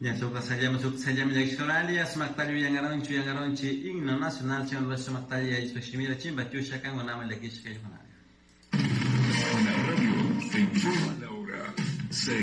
Ya suka sajama llakishqaralia sumaktario yangaronchi himno nacional chon sumaktaria ishpashimira chimba chusha kan wanama llakishqa